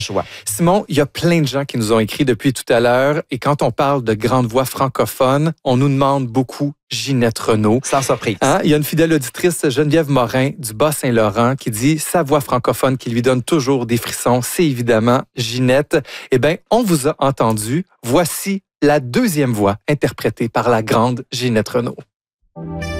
choix. Simon, il y a plein de gens qui nous ont écrit depuis tout à l'heure et quand on parle de grande voix francophone, on nous demande beaucoup Ginette Renault. Sans surprise. Il y a une fidèle auditrice, Geneviève Morin, du Bas-Saint-Laurent, qui dit sa voix francophone qui lui donne toujours des frissons, c'est évidemment Ginette. Eh bien, on vous a entendu. Voici la deuxième voix interprétée par la grande Ginette Renault.